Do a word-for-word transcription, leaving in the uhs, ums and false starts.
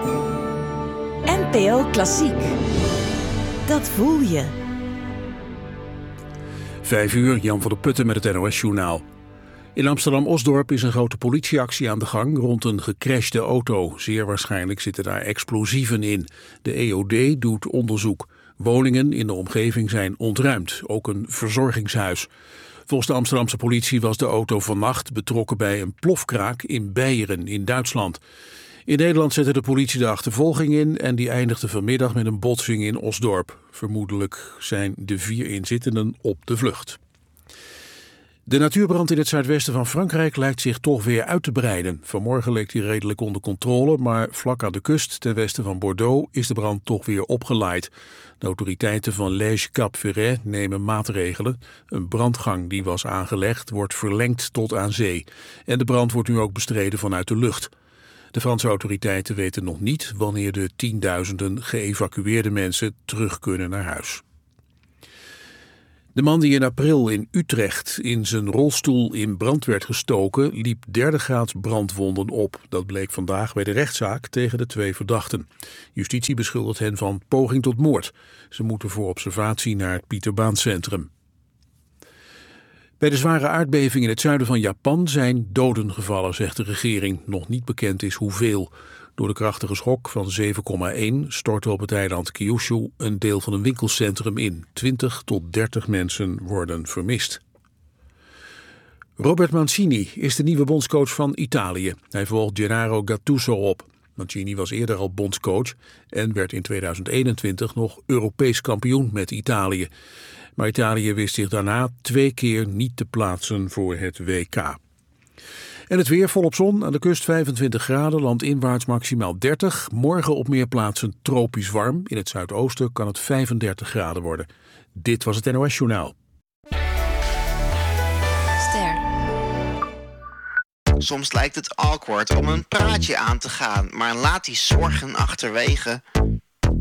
N P O Klassiek. Dat voel je. Vijf uur, Jan van der Putten met het N O S-journaal. In Amsterdam-Osdorp is een grote politieactie aan de gang rond een gecrashte auto. Zeer waarschijnlijk zitten daar explosieven in. De E O D doet onderzoek. Woningen in de omgeving zijn ontruimd, ook een verzorgingshuis. Volgens de Amsterdamse politie was de auto vannacht betrokken bij een plofkraak in Beieren in Duitsland. In Nederland zette de politie de achtervolging in en die eindigde vanmiddag met een botsing in Osdorp. Vermoedelijk zijn de vier inzittenden op de vlucht. De natuurbrand in het zuidwesten van Frankrijk lijkt zich toch weer uit te breiden. Vanmorgen leek die redelijk onder controle, maar vlak aan de kust ten westen van Bordeaux is de brand toch weer opgelaaid. De autoriteiten van Lège-Cap-Ferret nemen maatregelen. Een brandgang die was aangelegd wordt verlengd tot aan zee. En de brand wordt nu ook bestreden vanuit de lucht. De Franse autoriteiten weten nog niet wanneer de tienduizenden geëvacueerde mensen terug kunnen naar huis. De man die in april in Utrecht in zijn rolstoel in brand werd gestoken, liep derde graads brandwonden op. Dat bleek vandaag bij de rechtszaak tegen de twee verdachten. Justitie beschuldigt hen van poging tot moord. Ze moeten voor observatie naar het Pieterbaancentrum. Bij de zware aardbeving in het zuiden van Japan zijn doden gevallen, zegt de regering. Nog niet bekend is hoeveel. Door de krachtige schok van zeven komma één stortte op het eiland Kyushu een deel van een winkelcentrum in. twintig tot dertig mensen worden vermist. Robert Mancini is de nieuwe bondscoach van Italië. Hij volgt Gennaro Gattuso op. Mancini was eerder al bondscoach en werd in tweeduizend eenentwintig nog Europees kampioen met Italië. Maar Italië wist zich daarna twee keer niet te plaatsen voor het W K. En het weer volop zon, aan de kust vijfentwintig graden, landinwaarts maximaal dertig. Morgen op meer plaatsen tropisch warm. In het zuidoosten kan het vijfendertig graden worden. Dit was het N O S-journaal. Ster. Soms lijkt het awkward om een praatje aan te gaan, maar laat die zorgen achterwege.